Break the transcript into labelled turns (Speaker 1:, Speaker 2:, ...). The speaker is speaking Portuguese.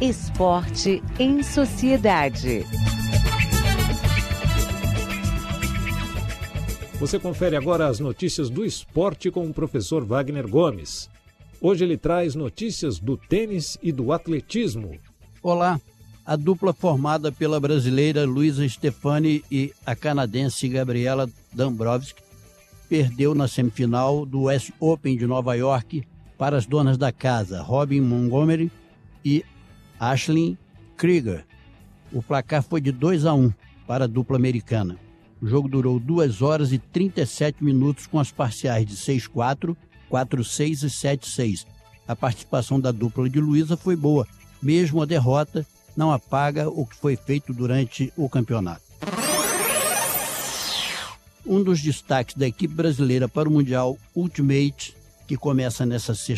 Speaker 1: Esporte em Sociedade.
Speaker 2: Você confere agora as notícias do esporte com o professor Wagner Gomes. Hoje ele traz notícias do tênis e do atletismo.
Speaker 3: Olá, a dupla formada pela brasileira Luísa Stefani e a canadense Gabriela Dabrowski perdeu na semifinal do US Open de Nova York para as donas da casa, Robin Montgomery e Ashley Krieger. O placar foi de 2-1 para a dupla americana. O jogo durou 2 horas e 37 minutos com as parciais de 6-4, 4-6 e 7-6. A participação da dupla de Luísa foi boa, mesmo a derrota não apaga o que foi feito durante o campeonato. Um dos destaques da equipe brasileira para o Mundial Ultimate, que começa nesta sexta